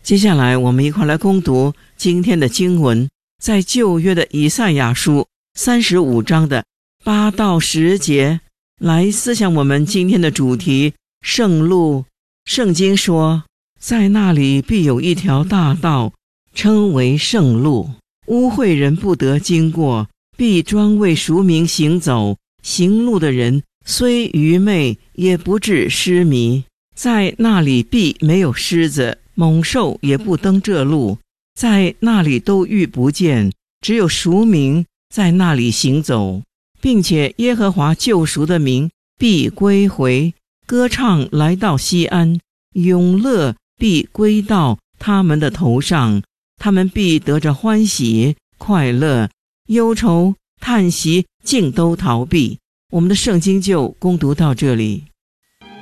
接下来我们一块来攻读今天的经文，在旧约的以赛亚书35章的8到10节，来思想我们今天的主题圣路。圣经说，在那里必有一条大道，称为圣路，污秽人不得经过，必专为赎民行走，行路的人虽愚昧，也不致失迷。在那里必没有狮子，猛兽也不登这路，在那里都遇不见，只有赎民在那里行走，并且耶和华救赎的民必归回，歌唱来到西安，永乐必归到他们的头上，他们必得着欢喜快乐，忧愁叹息尽都逃避。我们的圣经就攻读到这里。